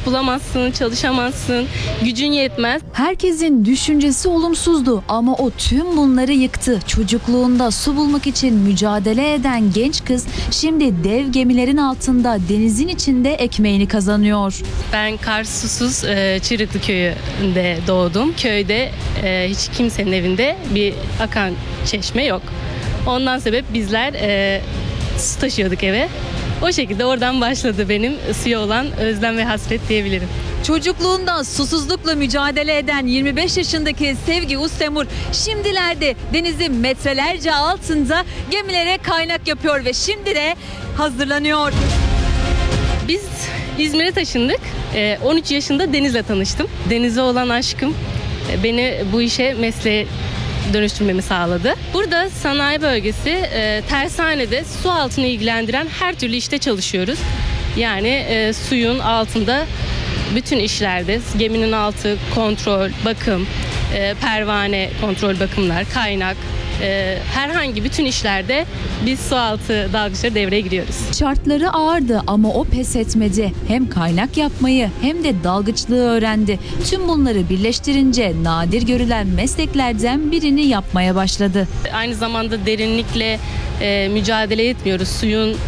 iş bulamazsın, çalışamazsın, gücün yetmez. Herkesin düşüncesi olumsuzdu ama o tüm bunları yıktı. Çocukluğunda su bulmak için mücadele eden genç kız şimdi dev gemilerin altında denizin içinde ekmeğini kazanıyor. Ben Kars Susuz Çırıklı köyünde doğdum. Köyde hiç kimsenin evinde bir akan çeşme yok. Ondan sebep bizler su taşıyorduk eve. O şekilde oradan başladı benim suya olan özlem ve hasret diyebilirim. Çocukluğunda susuzlukla mücadele eden 25 yaşındaki Sevgi Ustemur şimdilerde denizin metrelerce altında gemilere kaynak yapıyor ve şimdi de hazırlanıyor. Biz İzmir'e taşındık. 13 yaşında denizle tanıştım. Denize olan aşkım beni bu işe mesleğe dönüştürmemi sağladı. Burada sanayi bölgesi tersanede su altını ilgilendiren her türlü işte çalışıyoruz. Yani suyun altında bütün işlerde geminin altı kontrol, bakım, pervane kontrol bakımlar, kaynak, herhangi bütün işlerde biz su altı dalgıçları devreye giriyoruz. Şartları ağırdı ama o pes etmedi. Hem kaynak yapmayı hem de dalgıçlığı öğrendi. Tüm bunları birleştirince nadir görülen mesleklerden birini yapmaya başladı. Aynı zamanda derinlikle mücadele etmiyoruz. Suyun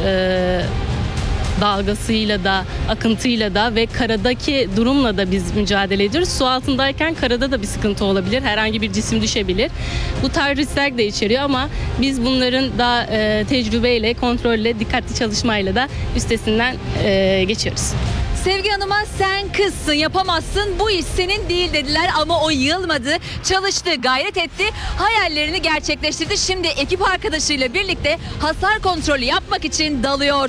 dalgasıyla da, akıntıyla da ve karadaki durumla da biz mücadele ediyoruz. Su altındayken karada da bir sıkıntı olabilir. Herhangi bir cisim düşebilir. Bu tarz riskler de içeriyor ama biz bunların daha tecrübeyle, kontrolle, dikkatli çalışmayla da üstesinden geçiyoruz. Sevgi Hanım'a sen kızsın, yapamazsın, bu iş senin değil dediler ama o yılmadı, çalıştı, gayret etti, hayallerini gerçekleştirdi. Şimdi ekip arkadaşıyla birlikte hasar kontrolü yapmak için dalıyor.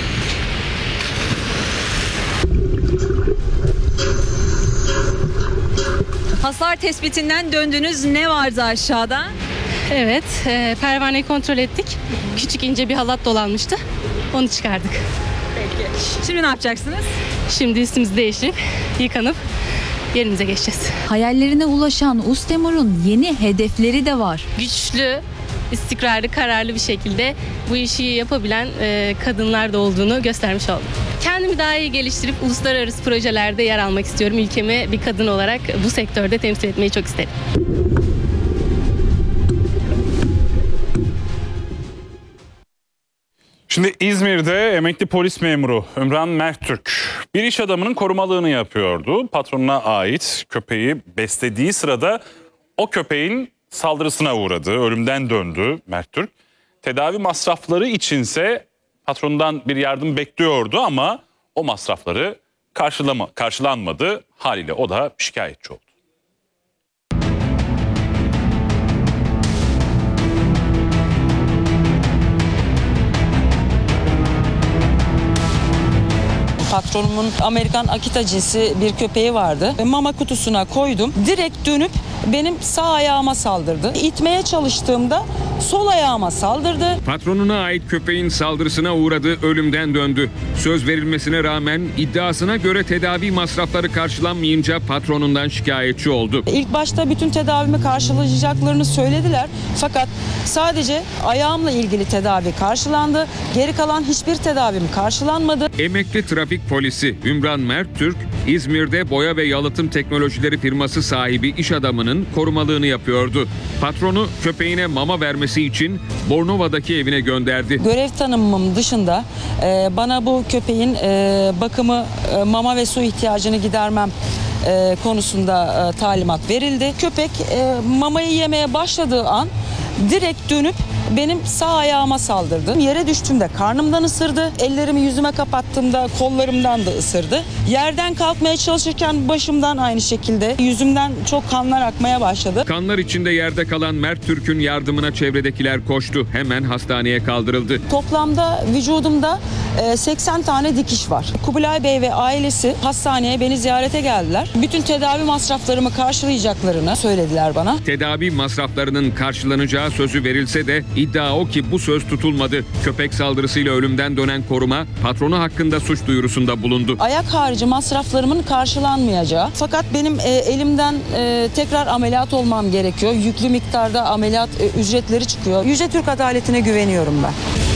Hasar tespitinden döndünüz, ne vardı aşağıda? Evet, pervaneyi kontrol ettik. Küçük ince bir halat dolanmıştı. Onu çıkardık. Peki. Şimdi ne yapacaksınız? Şimdi üstümüzü değiştirip, yıkanıp yerimize geçeceğiz. Hayallerine ulaşan Ustemur'un yeni hedefleri de var. Güçlü, istikrarlı, kararlı bir şekilde bu işi yapabilen kadınlar da olduğunu göstermiş oldum. Kendimi daha iyi geliştirip uluslararası projelerde yer almak istiyorum. Ülkemi bir kadın olarak bu sektörde temsil etmeyi çok isterim. Şimdi İzmir'de emekli polis memuru Ümran Merttürk bir iş adamının korumalığını yapıyordu. Patronuna ait köpeği beslediği sırada o köpeğin saldırısına uğradı. Ölümden döndü Merttürk. Tedavi masrafları içinse patronundan bir yardım bekliyordu ama o masrafları karşılanmadı. Haliyle o da şikayetçi oldu. Patronumun Amerikan Akita cinsi bir köpeği vardı. Mama kutusuna koydum. Direkt dönüp benim sağ ayağıma saldırdı. İtmeye çalıştığımda sol ayağıma saldırdı. Patronuna ait köpeğin saldırısına uğradı, ölümden döndü. Söz verilmesine rağmen iddiasına göre tedavi masrafları karşılanmayınca patronundan şikayetçi oldu. İlk başta bütün tedavimi karşılayacaklarını söylediler. Fakat sadece ayağımla ilgili tedavi karşılandı. Geri kalan hiçbir tedavim karşılanmadı. Emekli trafik polisi Ümran Merttürk, İzmir'de boya ve yalıtım teknolojileri firması sahibi iş adamının korumalığını yapıyordu. Patronu köpeğine mama vermesi için Bornova'daki evine gönderdi. Görev tanımım dışında bana bu köpeğin bakımı, mama ve su ihtiyacını gidermem konusunda talimat verildi. Köpek mamayı yemeye başladığı an direkt dönüp benim sağ ayağıma saldırdı. Yere düştüğümde karnımdan ısırdı. Ellerimi yüzüme kapattığımda kollarımdan da ısırdı. Yerden kalkmaya çalışırken başımdan aynı şekilde yüzümden çok kanlar akmaya başladı. Kanlar içinde yerde kalan Merttürk'ün yardımına çevredekiler koştu. Hemen hastaneye kaldırıldı. Toplamda vücudumda 80 tane dikiş var. Kubilay Bey ve ailesi hastaneye beni ziyarete geldiler. Bütün tedavi masraflarımı karşılayacaklarını söylediler bana. Tedavi masraflarının karşılanacağı sözü verilse de iddia o ki bu söz tutulmadı. Köpek saldırısıyla ölümden dönen koruma patronu hakkında suç duyurusunda bulundu. Ayak harici masraflarımın karşılanmayacağı, fakat benim elimden tekrar ameliyat olmam gerekiyor. Yüklü miktarda ameliyat ücretleri çıkıyor. Yüce Türk adaletine güveniyorum ben.